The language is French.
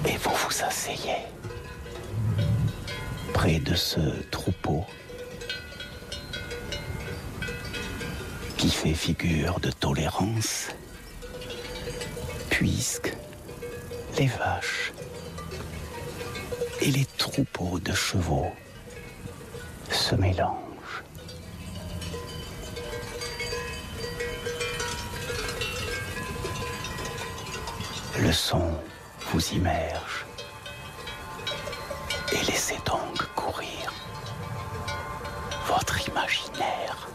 Et vous vous asseyez près de ce troupeau qui fait figure de tolérance, puisque les vaches et les troupeaux de chevaux se mélangent. Le son vous immerge et laissez donc courir votre imaginaire.